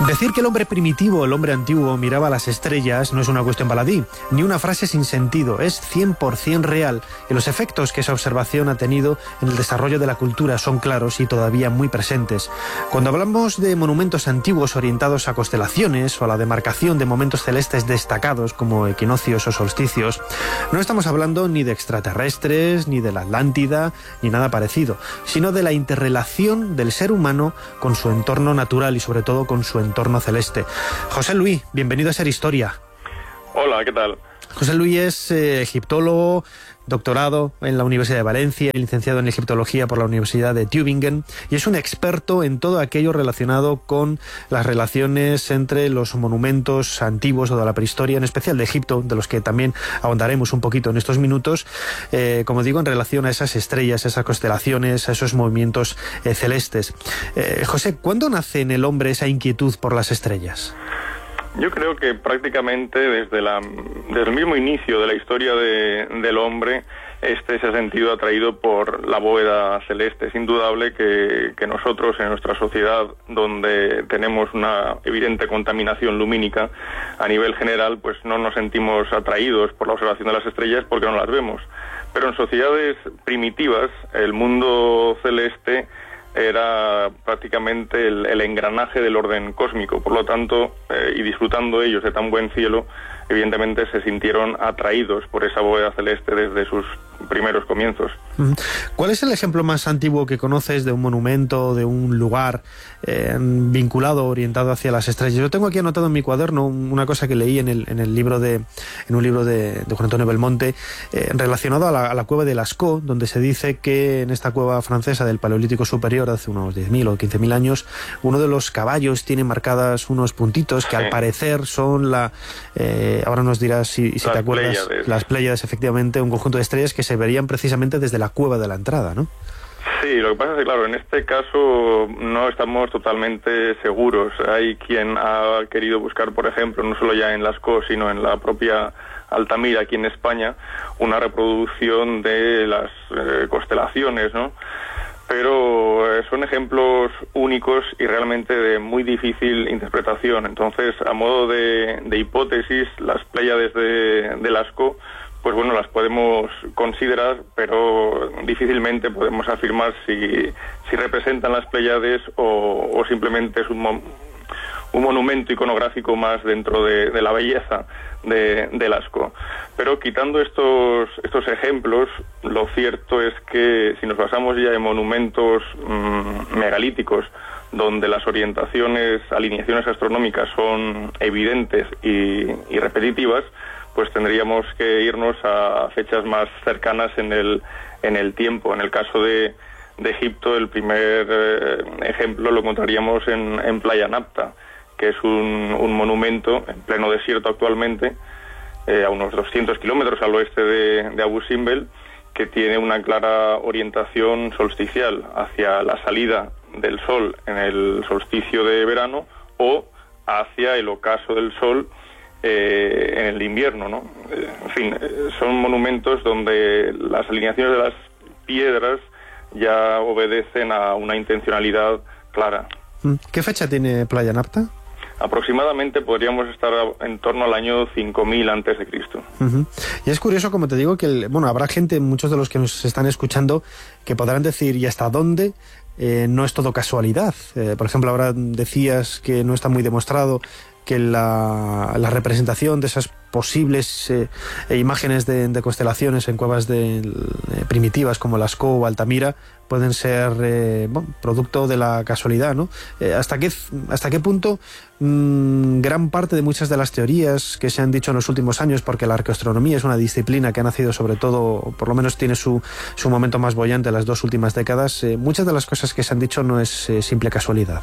Decir que el hombre primitivo, el hombre antiguo, miraba las estrellas no es una cuestión baladí, ni una frase sin sentido, es 100% real, y los efectos que esa observación ha tenido en el desarrollo de la cultura son claros y todavía muy presentes. Cuando hablamos de monumentos antiguos orientados a constelaciones o a la demarcación de momentos celestes destacados como equinoccios o solsticios, no estamos hablando ni de extraterrestres, ni de la Atlántida, ni nada parecido, sino de la interrelación del ser humano con su entorno natural y sobre todo con su entorno celeste. José Luis, bienvenido a Ser Historia. Hola, ¿qué tal? José Luis es egiptólogo, doctorado en la Universidad de Valencia, licenciado en egiptología por la Universidad de Tübingen y es un experto en todo aquello relacionado con las relaciones entre los monumentos antiguos o de la prehistoria, en especial de Egipto, de los que también ahondaremos un poquito en estos minutos, como digo, en relación a esas estrellas, a esas constelaciones, a esos movimientos celestes. José, ¿cuándo nace en el hombre esa inquietud por las estrellas? Yo creo que prácticamente desde el mismo inicio de la historia del hombre, se ha sentido atraído por la bóveda celeste. Es indudable que nosotros en nuestra sociedad, donde tenemos una evidente contaminación lumínica a nivel general, pues no nos sentimos atraídos por la observación de las estrellas porque no las vemos. Pero en sociedades primitivas, el mundo celeste era prácticamente el engranaje del orden cósmico, por lo tanto, y disfrutando ellos de tan buen cielo, evidentemente se sintieron atraídos por esa bóveda celeste desde sus primeros comienzos. ¿Cuál es el ejemplo más antiguo que conoces de un monumento, de un lugar vinculado, orientado hacia las estrellas? Yo tengo aquí anotado en mi cuaderno una cosa que leí en un libro de Juan Antonio Belmonte, relacionado a la cueva de Lascaux, donde se dice que en esta cueva francesa del Paleolítico Superior, hace unos 10.000 o 15.000 años, uno de los caballos tiene marcadas unos puntitos que al parecer son ahora nos dirás si te acuerdas, las Pléyades, efectivamente, un conjunto de estrellas que se verían precisamente desde la cueva de la entrada, ¿no? Sí, lo que pasa es que, claro, en este caso no estamos totalmente seguros. Hay quien ha querido buscar, por ejemplo, no solo ya en Lascaux, sino en la propia Altamira, aquí en España, una reproducción de las constelaciones, ¿no? Pero son ejemplos únicos y realmente de muy difícil interpretación. Entonces, a modo de hipótesis, las Pléyades de Lascaux, pues bueno, las podemos considerar, pero difícilmente podemos afirmar si representan las Pléyades o simplemente es un monumento iconográfico más dentro de la belleza de Lascaux. Pero quitando estos ejemplos, lo cierto es que si nos basamos ya en monumentos megalíticos, donde las alineaciones astronómicas son evidentes y repetitivas, pues tendríamos que irnos a fechas más cercanas en el tiempo. En el caso de Egipto, el primer ejemplo lo encontraríamos en Playa Napta, que es un monumento en pleno desierto actualmente, a unos 200 kilómetros al oeste de Abu Simbel, que tiene una clara orientación solsticial hacia la salida del sol en el solsticio de verano o hacia el ocaso del sol en el invierno, ¿no? En fin, son monumentos donde las alineaciones de las piedras ya obedecen a una intencionalidad clara. ¿Qué fecha tiene Playa Napta? Aproximadamente podríamos estar en torno al año 5000 antes de Cristo. Y es curioso, como te digo, que habrá gente, muchos de los que nos están escuchando, que podrán decir, ¿y hasta dónde? No es todo casualidad. Por ejemplo, ahora decías que no está muy demostrado que la representación de esas posibles imágenes de constelaciones en cuevas primitivas como Lascaux o Altamira pueden ser producto de la casualidad, ¿no? ¿Hasta qué punto gran parte de muchas de las teorías que se han dicho en los últimos años, porque la arqueoastronomía es una disciplina que ha nacido sobre todo, por lo menos tiene su momento más boyante en las 2 últimas décadas, muchas de las cosas que se han dicho no es simple casualidad?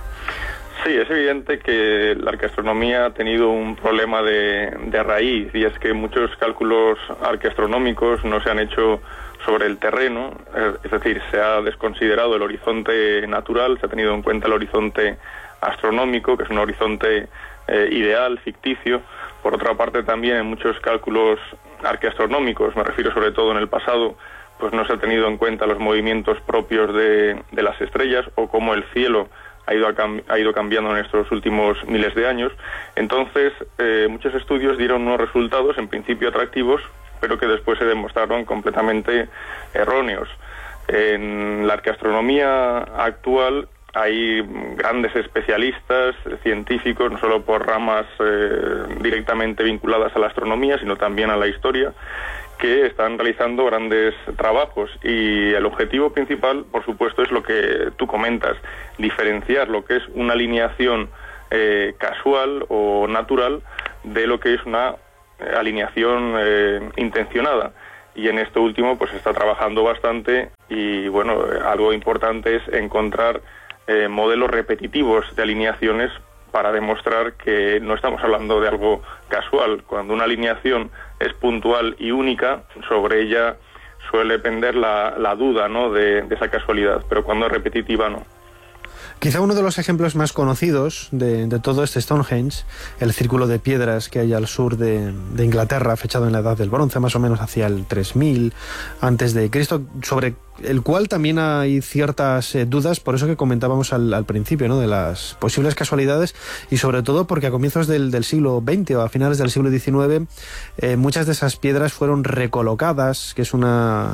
Sí, es evidente que la arqueastronomía ha tenido un problema de raíz, y es que muchos cálculos arqueastronómicos no se han hecho sobre el terreno, es decir, se ha desconsiderado el horizonte natural, se ha tenido en cuenta el horizonte astronómico, que es un horizonte ideal, ficticio. Por otra parte, también en muchos cálculos arqueastronómicos, me refiero sobre todo en el pasado, pues no se ha tenido en cuenta los movimientos propios de las estrellas o cómo el cielo ha ido cambiando en estos últimos miles de años. Entonces, muchos estudios dieron unos resultados en principio atractivos, pero que después se demostraron completamente erróneos. En la arqueastronomía actual hay grandes especialistas, científicos, no solo por ramas directamente vinculadas a la astronomía, sino también a la historia, que están realizando grandes trabajos, y el objetivo principal, por supuesto, es lo que tú comentas, diferenciar lo que es una alineación casual o natural de lo que es una alineación intencionada. Y en esto último pues se está trabajando bastante, y bueno, algo importante es encontrar modelos repetitivos de alineaciones para demostrar que no estamos hablando de algo casual. Cuando una alineación es puntual y única, sobre ella suele pender la duda, ¿no?, de esa casualidad, pero cuando es repetitiva, no. Quizá uno de los ejemplos más conocidos de todo este Stonehenge, el círculo de piedras que hay al sur de Inglaterra, fechado en la Edad del Bronce, más o menos hacia el 3000 antes de Cristo, sobre el cual también hay ciertas dudas, por eso que comentábamos al principio, ¿no?, de las posibles casualidades, y sobre todo porque a comienzos del siglo XX o a finales del siglo XIX muchas de esas piedras fueron recolocadas, que es un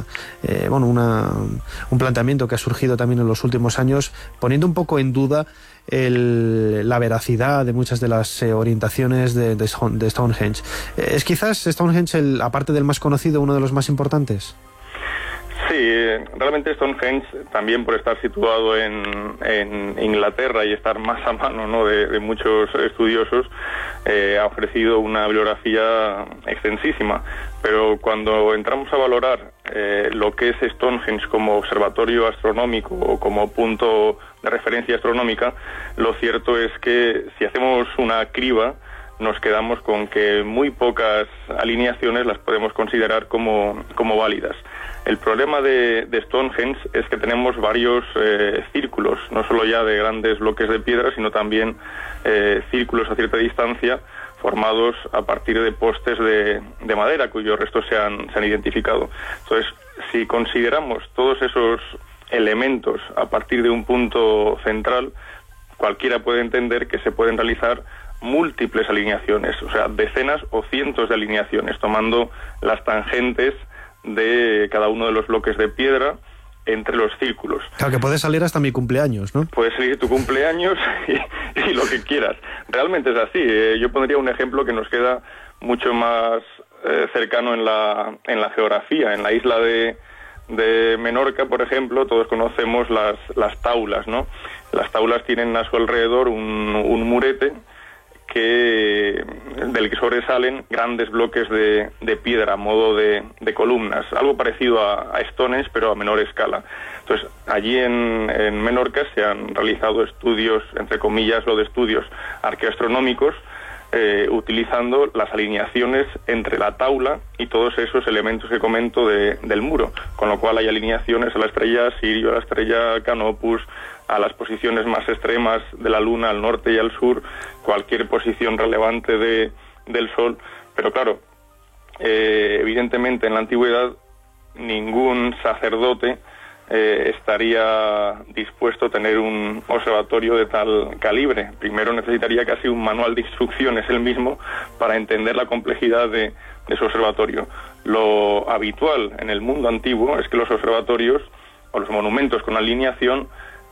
planteamiento que ha surgido también en los últimos años, poniendo un poco en duda la veracidad de muchas de las orientaciones de Stonehenge. ¿Es quizás Stonehenge, aparte del más conocido, uno de los más importantes? Sí, realmente Stonehenge, también por estar situado en Inglaterra y estar más a mano, ¿no?, de muchos estudiosos, ha ofrecido una bibliografía extensísima. Pero cuando entramos a valorar lo que es Stonehenge como observatorio astronómico o como punto de referencia astronómica, lo cierto es que si hacemos una criba, nos quedamos con que muy pocas alineaciones las podemos considerar como válidas. El problema de Stonehenge es que tenemos varios círculos, no solo ya de grandes bloques de piedra, sino también círculos a cierta distancia formados a partir de postes de madera cuyos restos se han identificado. Entonces, si consideramos todos esos elementos a partir de un punto central, cualquiera puede entender que se pueden realizar múltiples alineaciones, o sea, decenas o cientos de alineaciones, tomando las tangentes de cada uno de los bloques de piedra entre los círculos. Claro, que puede salir hasta mi cumpleaños, ¿no? Puede salir tu cumpleaños y lo que quieras. Realmente es así. Yo pondría un ejemplo que nos queda mucho más cercano en la geografía. En la isla de Menorca, por ejemplo, todos conocemos las taulas, ¿no? Las taulas tienen a su alrededor un murete del que sobresalen grandes bloques de piedra a modo de columnas, algo parecido a Stonehenge, pero a menor escala. Entonces, allí en Menorca se han realizado estudios, entre comillas, lo de estudios arqueoastronómicos, utilizando las alineaciones entre la taula y todos esos elementos que comento del muro, con lo cual hay alineaciones a la estrella Sirio, a la estrella Canopus, a las posiciones más extremas de la Luna, al norte y al sur, cualquier posición relevante del Sol. Pero claro, evidentemente en la antigüedad ningún sacerdote estaría dispuesto a tener un observatorio de tal calibre. Primero necesitaría casi un manual de instrucciones él mismo para entender la complejidad de su observatorio. Lo habitual en el mundo antiguo es que los observatorios o los monumentos con alineación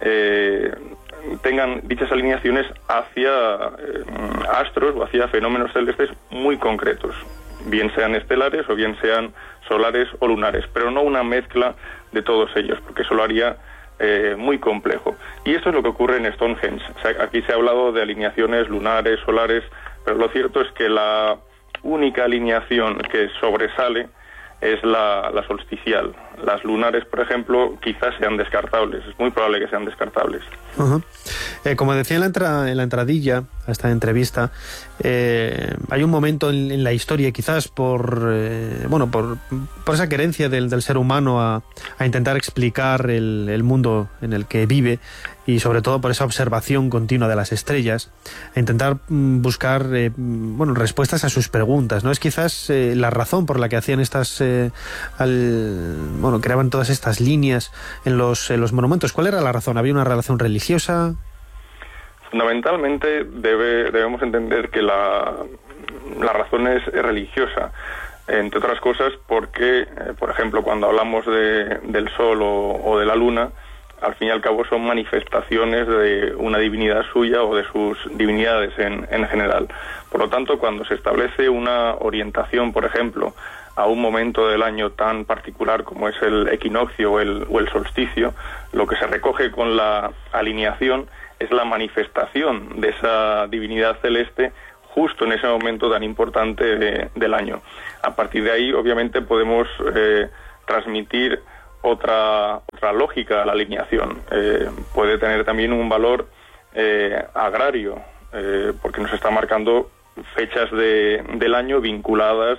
tengan dichas alineaciones hacia astros o hacia fenómenos celestes muy concretos, bien sean estelares o bien sean solares o lunares, pero no una mezcla de todos ellos, porque eso lo haría muy complejo. Y esto es lo que ocurre en Stonehenge. O sea, aquí se ha hablado de alineaciones lunares, solares, pero lo cierto es que la única alineación que sobresale es la solsticial. Las lunares, por ejemplo, quizás sean descartables. Es muy probable que sean descartables. Uh-huh. Como decía en la entradilla a esta entrevista, hay un momento en la historia, quizás por esa querencia del ser humano a intentar explicar el mundo en el que vive, y sobre todo por esa observación continua de las estrellas, a intentar buscar respuestas a sus preguntas, ¿no? Es quizás la razón por la que hacían creaban todas estas líneas en los monumentos. ¿Cuál era la razón? ¿Había una relación religiosa? Fundamentalmente debemos entender que la razón es religiosa, entre otras cosas porque, por ejemplo, cuando hablamos del sol o de la luna, al fin y al cabo son manifestaciones de una divinidad suya o de sus divinidades en general. Por lo tanto, cuando se establece una orientación, por ejemplo, a un momento del año tan particular como es el equinoccio o el solsticio, lo que se recoge con la alineación es la manifestación de esa divinidad celeste justo en ese momento tan importante del año. A partir de ahí, obviamente, podemos transmitir otra lógica a la alineación. Puede tener también un valor agrario, porque nos está marcando fechas del año vinculadas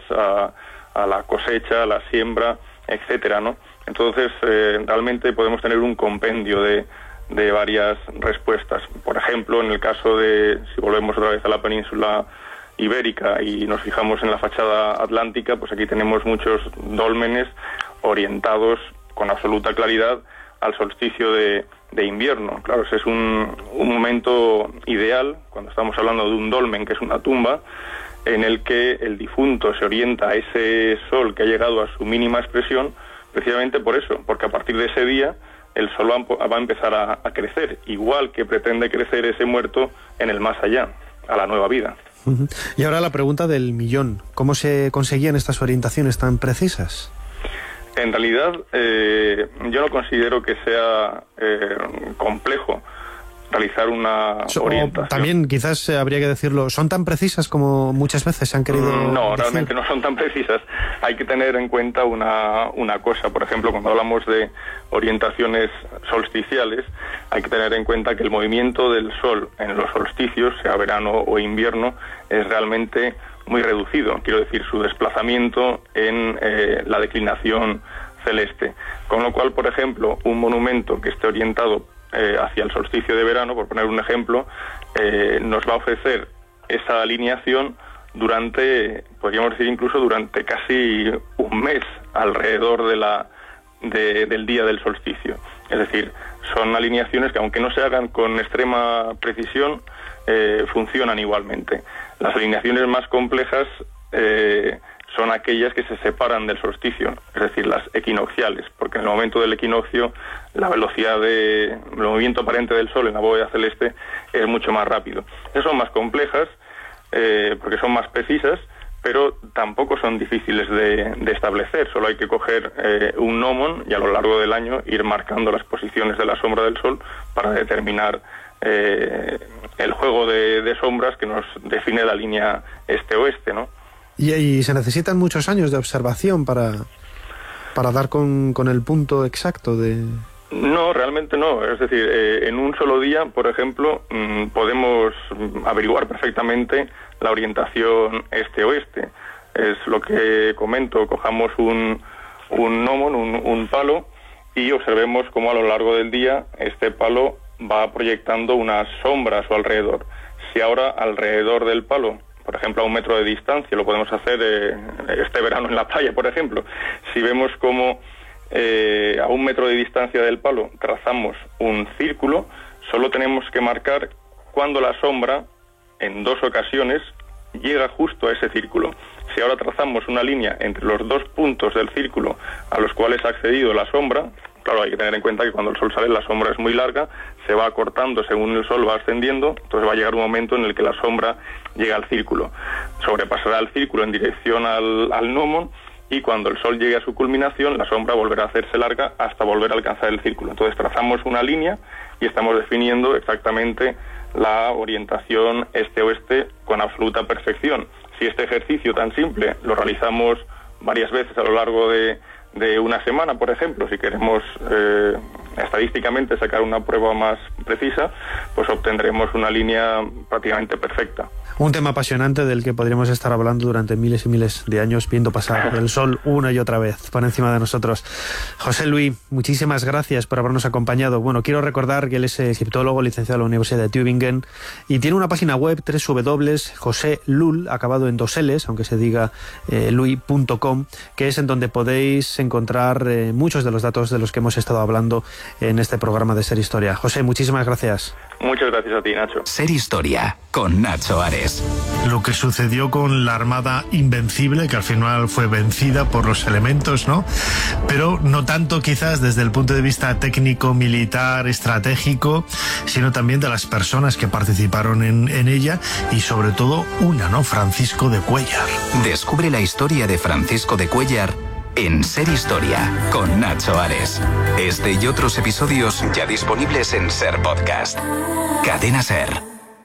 a la cosecha, a la siembra, etcétera, ¿no? Entonces, realmente podemos tener un compendio de varias respuestas. Por ejemplo, en el caso si volvemos otra vez a la península ibérica y nos fijamos en la fachada atlántica, pues aquí tenemos muchos dólmenes orientados con absoluta claridad al solsticio de invierno. Claro, ese es un momento ideal, cuando estamos hablando de un dolmen, que es una tumba, en el que el difunto se orienta a ese sol que ha llegado a su mínima expresión, precisamente por eso, porque a partir de ese día el sol va a empezar a crecer, igual que pretende crecer ese muerto en el más allá, a la nueva vida. Y ahora la pregunta del millón. ¿Cómo se conseguían estas orientaciones tan precisas? En realidad, yo no considero que sea complejo realizar una orientación. También, quizás habría que decirlo, ¿son tan precisas como muchas veces se han querido No, decir? realmente no son tan precisas. Hay que tener en cuenta una cosa. Por ejemplo, cuando hablamos de orientaciones solsticiales, hay que tener en cuenta que el movimiento del Sol en los solsticios, sea verano o invierno, es realmente muy reducido. Quiero decir, su desplazamiento en la declinación celeste. Con lo cual, por ejemplo, un monumento que esté orientado hacia el solsticio de verano, por poner un ejemplo, nos va a ofrecer esa alineación durante, podríamos decir incluso durante casi un mes alrededor del día del solsticio. Es decir, son alineaciones que, aunque no se hagan con extrema precisión, funcionan igualmente. Las alineaciones más complejas son aquellas que se separan del solsticio, es decir, las equinocciales, porque en el momento del equinoccio la velocidad del movimiento aparente del Sol en la bóveda celeste es mucho más rápido. Esas son más complejas porque son más precisas, pero tampoco son difíciles de establecer. Solo hay que coger un gnomon y a lo largo del año ir marcando las posiciones de la sombra del Sol para determinar el juego de sombras que nos define la línea este-oeste, ¿no? Y se necesitan muchos años de observación para dar con el punto exacto de... No, realmente no. Es decir, en un solo día, por ejemplo, podemos averiguar perfectamente la orientación este-oeste. Es lo que comento, cojamos un gnomon, un palo, y observemos cómo a lo largo del día este palo va proyectando unas sombras a su alrededor. Si ahora alrededor del palo, por ejemplo, a 1 metro de distancia, lo podemos hacer este verano en la playa, por ejemplo, si vemos cómo a 1 metro de distancia del palo trazamos un círculo, solo tenemos que marcar cuando la sombra, en 2 ocasiones, llega justo a ese círculo. Si ahora trazamos una línea entre los 2 puntos del círculo a los cuales ha accedido la sombra, claro, hay que tener en cuenta que cuando el sol sale la sombra es muy larga, se va acortando según el sol va ascendiendo, entonces va a llegar un momento en el que la sombra llega al círculo. Sobrepasará el círculo en dirección al gnomon, y cuando el sol llegue a su culminación, la sombra volverá a hacerse larga hasta volver a alcanzar el círculo. Entonces trazamos una línea y estamos definiendo exactamente la orientación este-oeste con absoluta perfección. Si este ejercicio tan simple lo realizamos varias veces a lo largo de una semana, por ejemplo, si queremos estadísticamente sacar una prueba más precisa, pues obtendremos una línea prácticamente perfecta. Un tema apasionante del que podríamos estar hablando durante miles y miles de años, viendo pasar el sol una y otra vez por encima de nosotros. José Luis, muchísimas gracias por habernos acompañado. Bueno, quiero recordar que él es egiptólogo, licenciado en la Universidad de Tübingen, y tiene una página web, www.joselul, acabado en 2 L's, aunque se diga lui.com, que es en donde podéis encontrar muchos de los datos de los que hemos estado hablando en este programa de Ser Historia. José, muchísimas gracias. Muchas gracias a ti, Nacho. Ser Historia, con Nacho Ares. Lo que sucedió con la Armada Invencible, que al final fue vencida por los elementos, ¿no? Pero no tanto quizás desde el punto de vista técnico, militar, estratégico, sino también de las personas que participaron en ella y sobre todo una, ¿no? Francisco de Cuéllar. Descubre la historia de Francisco de Cuéllar en Ser Historia, con Nacho Ares. Este y otros episodios ya disponibles en Ser Podcast. Cadena Ser.